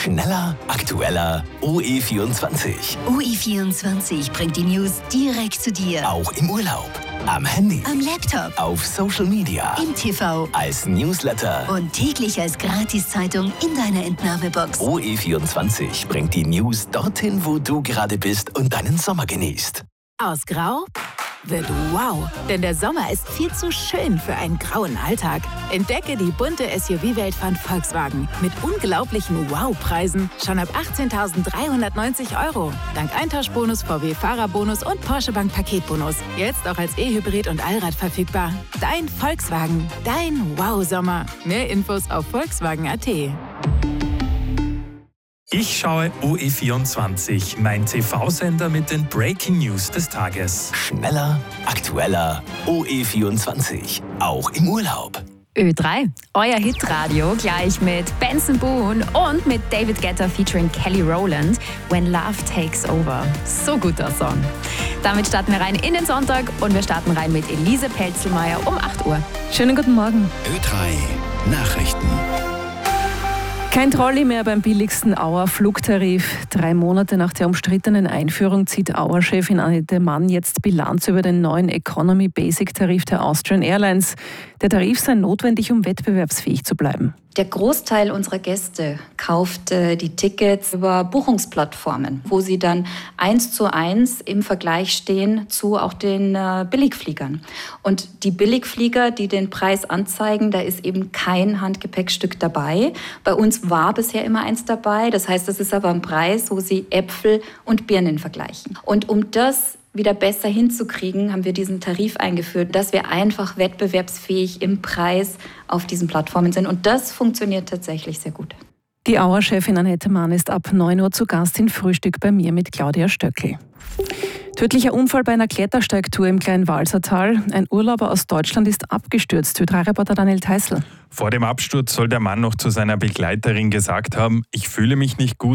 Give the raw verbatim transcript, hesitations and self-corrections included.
Schneller, aktueller, O E vierundzwanzig. O E vierundzwanzig bringt die News direkt zu dir. Auch im Urlaub, am Handy, Am Laptop, auf Social Media, im T V als Newsletter. und täglich als Gratiszeitung in deiner Entnahmebox. O E vierundzwanzig bringt die News dorthin, wo du gerade bist und deinen Sommer genießt. Aus Grau wird wow, denn der Sommer ist viel zu schön für einen grauen Alltag. Entdecke die bunte S U V-Welt von Volkswagen mit unglaublichen Wow-Preisen schon ab achtzehntausenddreihundertneunzig Euro. Dank Eintauschbonus, V W-Fahrerbonus und Porsche Bank Paketbonus. Jetzt auch als E-Hybrid und Allrad verfügbar. Dein Volkswagen, dein Wow-Sommer. Mehr Infos auf volkswagen punkt a t. Ich schaue O E vierundzwanzig, mein T V-Sender mit den Breaking News des Tages. Schneller, aktueller, O E vierundzwanzig. Auch im Urlaub. Ö drei, euer Hitradio, gleich mit Benson Boone und mit David Guetta featuring Kelly Rowland, When Love Takes Over. So guter Song. Damit starten wir rein in den Sonntag und wir starten rein mit Elise Pelzelmeier um acht Uhr. Schönen guten Morgen. Ö drei Nachrichten. Kein Trolley mehr beim billigsten Auer-Flugtarif. Drei Monate nach der umstrittenen Einführung zieht Auer-Chefin Annette Mann jetzt Bilanz über den neuen Economy-Basic-Tarif der Austrian Airlines. Der Tarif sei notwendig, um wettbewerbsfähig zu bleiben. Der Großteil unserer Gäste kauft äh, die Tickets über Buchungsplattformen, wo sie dann eins zu eins im Vergleich stehen zu auch den äh, Billigfliegern. Und die Billigflieger, die den Preis anzeigen, da ist eben kein Handgepäckstück dabei. Bei uns war bisher immer eins dabei. Das heißt, das ist aber ein Preis, wo sie Äpfel und Birnen vergleichen. Und um das wieder besser hinzukriegen, haben wir diesen Tarif eingeführt, dass wir einfach wettbewerbsfähig im Preis auf diesen Plattformen sind. Und das funktioniert tatsächlich sehr gut. Die Auer-Chefin Annette Mann ist ab neun Uhr zu Gast in Frühstück bei mir mit Claudia Stöckl. Tödlicher Unfall bei einer Klettersteigtour im Kleinwalsertal. Ein Urlauber aus Deutschland ist abgestürzt. Ö drei Reporter Daniel Theißl. Vor dem Absturz soll der Mann noch zu seiner Begleiterin gesagt haben, ich fühle mich nicht gut.